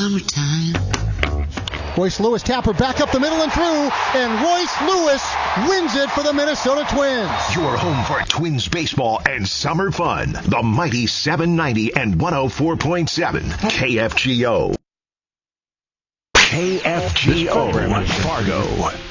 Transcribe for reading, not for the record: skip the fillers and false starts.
summertime. Royce Lewis tapper back up the middle and through, and Royce Lewis wins it for the Minnesota Twins. Your home for Twins baseball and summer fun. The mighty 790 and 104.7 KFGO. KFGO Fargo.